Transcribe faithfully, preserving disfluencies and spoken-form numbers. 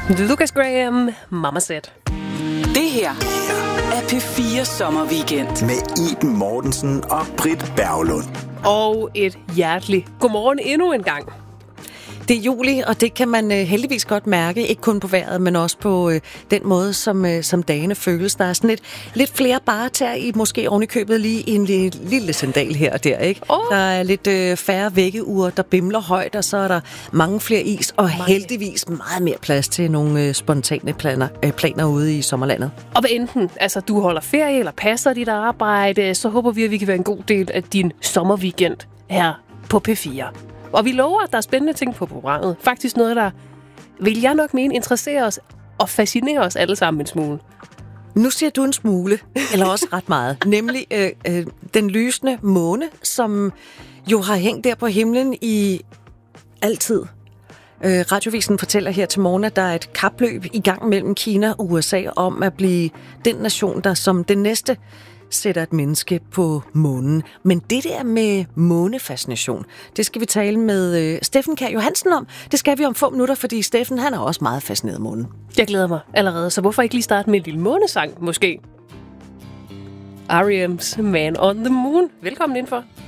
Lucas Graham, Mama Said. Det her er P fire Sommerweekend. Med Iben Mortensen og Britt Berglund. Og et hjerteligt godmorgen endnu en gang. Det er juli, og det kan man øh, heldigvis godt mærke, ikke kun på vejret, men også på øh, den måde, som, øh, som dagene føles. Der er sådan lidt, lidt flere baretager i måske ovenikøbet lige i en lille, lille sandal her og der, ikke? Oh. Der er lidt øh, færre væggeure, der bimler højt, og så er der mange flere is, og mange. heldigvis meget mere plads til nogle øh, spontane planer, øh, planer ude i sommerlandet. Og hvad enten altså, du holder ferie eller passer dit arbejde, så håber vi, at vi kan være en god del af din sommerweekend her på P fire. Og vi lover, at der er spændende ting på programmet. Faktisk noget, der vil jeg nok mene interesserer os og fascinerer os alle sammen en smule. Nu siger du en smule, eller også ret meget. Nemlig øh, øh, den lysende måne, som jo har hængt der på himlen i altid. Øh, Radiovisen fortæller her til morgen, at der er et kapløb i gang mellem Kina og U S A om at blive den nation, der som den næste sætter et menneske på månen. Men det der med månefascination, det skal vi tale med øh, Steffen Kjær Johansen om. Det skal vi om få minutter, fordi Steffen, han er også meget fascineret af månen. Jeg glæder mig allerede, så hvorfor ikke lige starte med en lille månesang, måske? R E M's Man on the Moon. Velkommen indenfor.